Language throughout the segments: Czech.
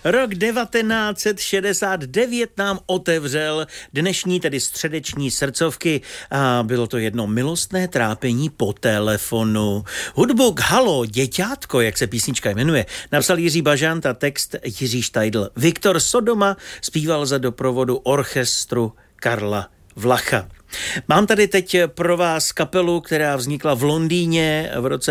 Rok 1969 nám otevřel dnešní, tedy středeční srdcovky a bylo to jedno milostné trápení po telefonu. Hudbu k Halo, děťátko, jak se písnička jmenuje, napsal Jiří Bažant a text Jiří Štajdl. Viktor Sodoma zpíval za doprovodu orchestru Karla Vlacha. Mám tady teď pro vás kapelu, která vznikla v Londýně v roce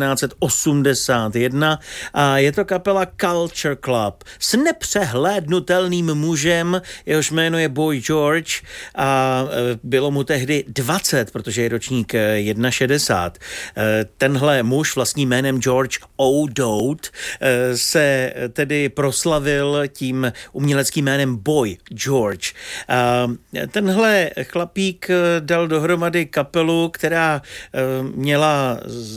1981 a je to kapela Culture Club s nepřehlédnutelným mužem, jehož jméno je Boy George a bylo mu tehdy 20, protože je ročník 61. Tenhle muž vlastním jménem George O'Dowd se tedy proslavil tím uměleckým jménem Boy George. Tenhle chlapík dal dohromady kapelu, která měla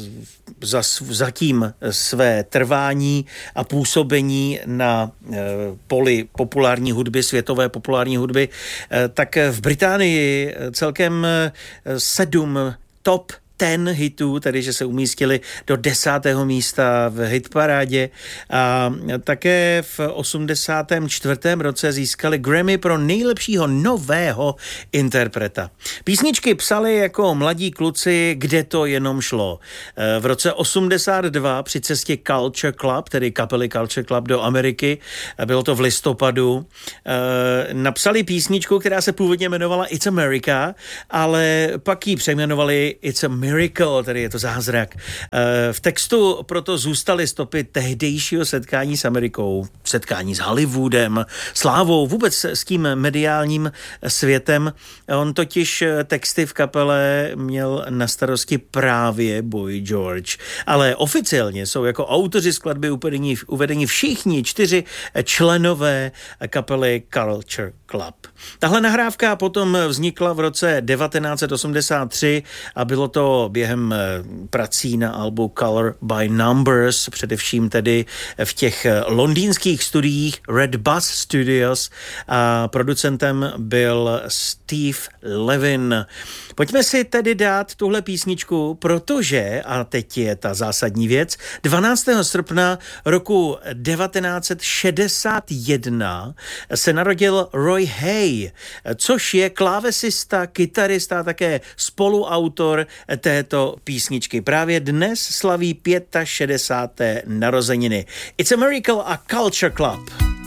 zatím své trvání a působení na poli populární hudby, světové populární hudby, tak v Británii celkem 7 top 10 hitů, tedy že se umístili do 10. místa v hitparádě a také v 84. roce získali Grammy pro nejlepšího nového interpreta. Písničky psali jako mladí kluci, kde to jenom šlo. V roce 82 při cestě Culture Club, tedy kapely Culture Club do Ameriky, bylo to v listopadu, napsali písničku, která se původně jmenovala It's America, ale pak ji přejmenovali It's a Miracle, tedy je to zázrak. V textu proto zůstaly stopy tehdejšího setkání s Amerikou, setkání s Hollywoodem, slávou, vůbec s tím mediálním světem. On totiž texty v kapele měl na starosti právě Boy George. Ale oficiálně jsou jako autoři skladby uvedeni všichni 4 členové kapely Culture Club. Tahle nahrávka potom vznikla v roce 1983 a bylo to během prací na albu Color by Numbers, především tedy v těch londýnských studiích Red Bus Studios a producentem byl Steve Levin. Pojďme si tedy dát tuhle písničku, protože, a teď je ta zásadní věc, 12. srpna roku 1961 se narodil Roy Hay, což je klávesista, kytarista, také spoluautor této písničky. Právě dnes slaví 65. narozeniny. It's a Miracle a Culture Club.